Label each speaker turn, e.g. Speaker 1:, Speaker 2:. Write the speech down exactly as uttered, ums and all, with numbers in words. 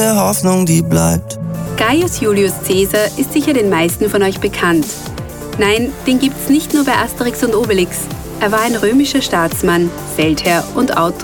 Speaker 1: Hoffnung, die bleibt.
Speaker 2: Gaius Julius Caesar ist sicher den meisten von euch bekannt. Nein, den gibt's nicht nur bei Asterix und Obelix. Er war ein römischer Staatsmann, Feldherr und Autor.